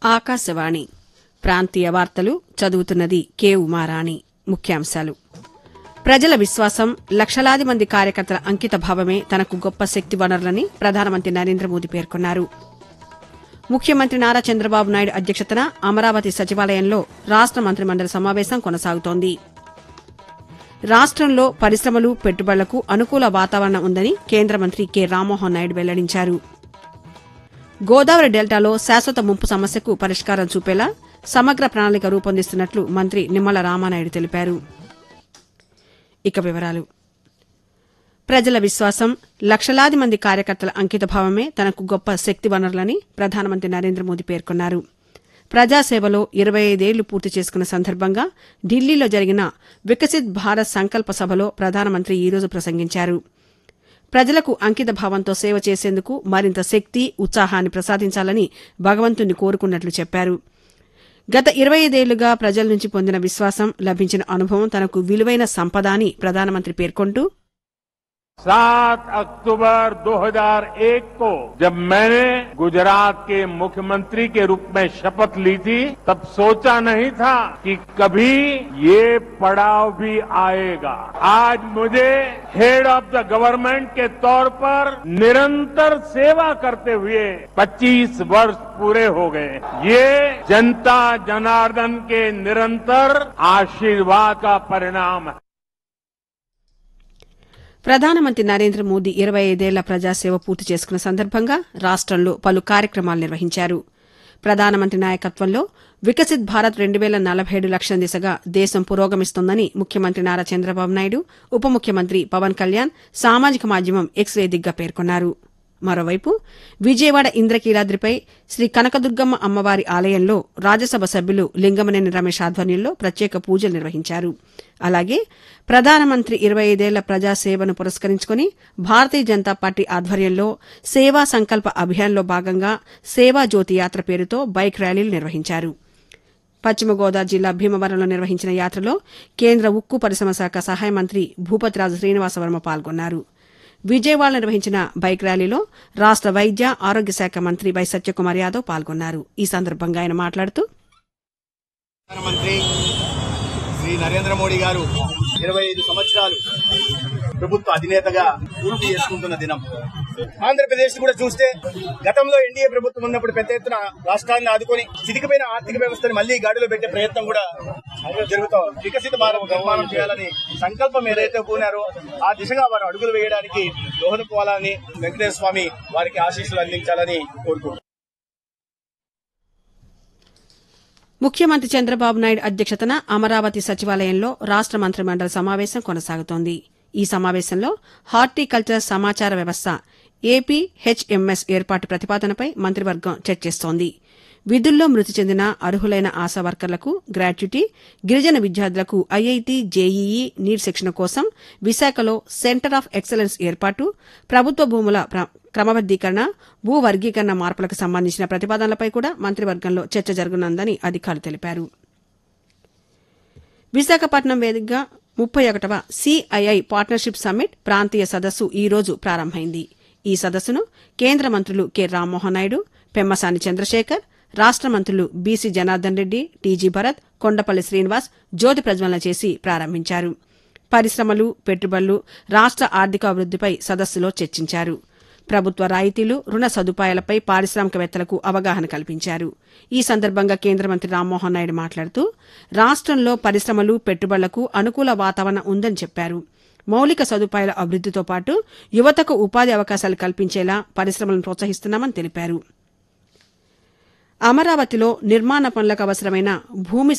ఆకాశవాణి ప్రాంతీయ వార్తలు చదువుతున్నది కె ఉమారాణి. ముఖ్యాంశాలు: ప్రజల విశ్వాసం, లక్షలాది మంది కార్యకర్తల అంకితభావమే తనకు గొప్ప శక్తి వనరులని ప్రధానమంత్రి నరేంద్ర మోదీ పేర్కొన్నారు. ముఖ్యమంత్రి నారా చంద్రబాబు నాయుడు అధ్యక్షతన అమరావతి సచివాలయంలో రాష్ట మంత్రిమండలి సమావేశం కొనసాగుతోంది. రాష్టంలో పరిశ్రమలు, పెట్టుబడులకు అనుకూల వాతావరణం ఉందని కేంద్ర మంత్రి కె రామ్మోహన్ నాయుడు వెల్లడించారు. గోదావరి డెల్టాలో శాశ్వత ముంపు సమస్యకు పరిష్కారం చూపేలా సమగ్ర ప్రణాళిక రూపొందిస్తున్నట్లు మంత్రి నిమ్మల రామానాయుడు తెలిపారు. ఇక వివరాలు: ప్రజల విశ్వాసం, లక్షలాది మంది కార్యకర్తల అంకితభావమే తనకు గొప్ప శక్తి వనరులని ప్రధానమంత్రి నరేంద్ర మోదీ పేర్కొన్నారు. ప్రజాసేవలో 25 ఏళ్లు పూర్తి చేసుకున్న సందర్భంగా ఢిల్లీలో జరిగిన వికసిత్ భారత్ సంకల్ప సభలో ప్రధానమంత్రి ఈరోజు ప్రసంగించారు. ప్రజలకు అంకితభావంతో సేవ చేసేందుకు మరింత శక్తి, ఉత్సాహాన్ని ప్రసాదించాలని భగవంతుణ్ణి కోరుకున్నట్లు చెప్పారు. గత 25 ఏళ్లుగా ప్రజల నుంచి పొందిన విశ్వాసం, లభించిన అనుభవం తనకు విలువైన సంపద అని ప్రధానమంత్రి పేర్కొంటూ, 7 अक्टूबर 2001 को जब मैंने गुजरात के मुख्यमंत्री के रूप में शपथ ली थी, तब सोचा नहीं था कि कभी ये पड़ाव भी आएगा. आज मुझे हेड ऑफ द गवर्नमेंट के तौर पर निरंतर सेवा करते हुए 25 वर्ष पूरे हो गए. ये जनता जनार्दन के निरंतर आशीर्वाद का परिणाम है. ప్రధానమంత్రి నరేంద్ర మోదీ 25 ఏళ్ల ప్రజాసేవ పూర్తి చేసుకున్న సందర్భంగా రాష్టంలో పలు కార్యక్రమాలు నిర్వహించారు. ప్రధానమంత్రి నాయకత్వంలో వికసిత్ భారత్ 2047 లక్ష్యం దిశగా దేశం పురోగమిస్తోందని ముఖ్యమంత్రి నారా చంద్రబాబు నాయుడు, ఉప ముఖ్యమంత్రి పవన్ కళ్యాణ్ సామాజిక మాధ్యమం ఎక్స్ వేదికగా పేర్కొన్నారు. మరోవైపు విజయవాడ ఇంద్రకీలాద్రిపై శ్రీ కనకదుర్గమ్మ అమ్మవారి ఆలయంలో రాజ్యసభ సభ్యులు లింగమనేని రమేష్ ఆధ్వర్యంలో ప్రత్యేక పూజలు నిర్వహించారు. అలాగే ప్రధానమంత్రి 25 ఏళ్ల ప్రజాసేవను పురస్కరించుకుని భారతీయ జనతా పార్టీ ఆధ్వర్యంలో సేవా సంకల్ప అభియాన్లో భాగంగా సేవా జ్యోతి యాత్ర పేరుతో బైక్ ర్యాలీలు నిర్వహించారు. పశ్చిమ గోదావరి జిల్లా భీమవరంలో నిర్వహించిన యాత్రలో కేంద్ర ఉక్కు పరిశ్రమ శాఖ సహాయ మంత్రి భూపతిరాజు శ్రీనివాసవర్మ పాల్గొన్నారు. విజయవాడలో నిర్వహించిన బైక్ ర్యాలీలో రాష్ట వైద్య ఆరోగ్య శాఖ మంత్రి వై సత్యకుమార్ యాదవ్ పాల్గొన్నారు. ఈ సందర్భంగా ఆయన మాట్లాడుతూ, ప్రధానమంత్రి శ్రీ నరేంద్ర మోడీ గారు 25 సంవత్సరాలు ప్రభుత్వ అధినేతగా పూర్తి చేసుకుంటున్న దినం. ఆంధ్రప్రదేశ్ కూడా చూస్తే గతంలో ఎన్డీఏ ప్రభుత్వం ఉన్నప్పుడు పెద్ద ఎత్తున రాష్ట్రాన్ని ఆదుకొని చితికిపోయిన ఆర్థిక వ్యవస్థను మళ్లీ గాడిలో పెట్టే ప్రయత్నం కూడా జరుగుతాం. వికసిత భారత్ నిర్మాణం చేయాలని సంకల్పం ఏదైతే పూనారో ఆ దిశగా వారు అడుగులు వేయడానికి దోహదపోవాలని వెంకటేశ్వర స్వామి వారికి ఆశీస్సులు అందించాలని కోరుకుంటున్నారు. ముఖ్యమంత్రి చంద్రబాబు నాయుడు అధ్యక్షతన అమరావతి సచివాలయంలో రాష్ట మంత్రిమండలి సమావేశం కొనసాగుతోంది. ఈ సమావేశంలో హార్టికల్చర్ సమాచార వ్యవస్థ ఏపీహెచ్ఎంఎస్ ఏర్పాటు ప్రతిపాదనపై మంత్రివర్గం చర్చిస్తోంది. విధుల్లో మృతి చెందిన అర్హులైన ఆశా వర్కర్లకు గ్రాట్యుటీ, గిరిజన విద్యార్థులకు ఐఐటీ, జేఈఈ, నీట్ శిక్షణ కోసం విశాఖలో సెంటర్ ఆఫ్ ఎక్సలెన్స్ ఏర్పాటు, ప్రభుత్వ భూముల క్రమబద్దీకరణ, భూ వర్గీకరణ మార్పులకు సంబంధించిన ప్రతిపాదనలపై కూడా మంత్రివర్గంలో చర్చ జరగనుందని అధికారులు తెలిపారు. విశాఖపట్నం వేదికగా 31వ సిఐఐ పార్ట్నర్షిప్ సమ్మిట్ ప్రాంతీయ సదస్సు ఈ రోజు ప్రారంభమైంది. ఈ సదస్సును కేంద్ర మంత్రులు కె రామ్మోహన్ నాయుడు, పెమ్మసాని చంద్రశేఖర్, రాష్ట మంత్రులు బీసీ జనార్దన్ రెడ్డి, టీజీ భరత్, కొండపల్లి శ్రీనివాస్ జ్యోతి ప్రజ్వలన చేసి ప్రారంభించారు. పరిశ్రమలు, పెట్టుబడులు, రాష్ట ఆర్థికాభివృద్దిపై సదస్సులో చర్చించారు. ప్రభుత్వ రాయితీలు, రుణ సదుపాయాలపై పారిశ్రామికవేత్తలకు అవగాహన కల్పించారు. ఈ సందర్భంగా కేంద్ర మంత్రి రామ్మోహన్ నాయుడు మాట్లాడుతూ, రాష్టంలో పరిశ్రమలు, పెట్టుబడులకు అనుకూల వాతావరణం ఉందని చెప్పారు. మౌలిక సదుపాయాల అభివృద్దితో పాటు యువతకు ఉపాధి అవకాశాలు కల్పించేలా పరిశ్రమలను ప్రోత్సహిస్తున్నామని తెలిపారు. అమరావతిలో నిర్మాణ పనులకు అవసరమైన భూమి